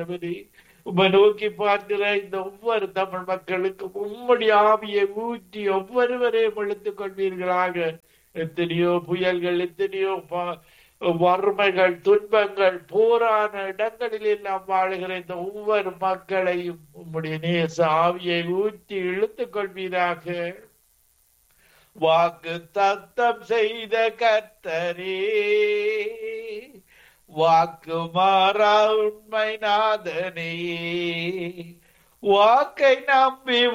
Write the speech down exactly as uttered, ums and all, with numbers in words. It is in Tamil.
உம்மை நோக்கி பார்க்கிற இந்த ஒவ்வொரு தமிழ் மக்களுக்கும் உம்முடைய ஆவியை ஊற்றி ஒவ்வொருவரையும் இழுத்துக் கொள்வீர்களாக. எத்தனையோ புயல்கள், எத்தனையோ ப- வறுமைகள், துன்பங்கள், போரான இடங்களில் எல்லாம் வாழுகிற இந்த ஒவ்வொரு மக்களையும் உம்முடைய நேச ஆவியை ஊற்றி இழுத்துக் கொள்வீராக. வாக்கு தத்தம் செய்த கர்த்தரே, வாக்கு மாறா உண்மை நாதனே, வாக்கை நம்பி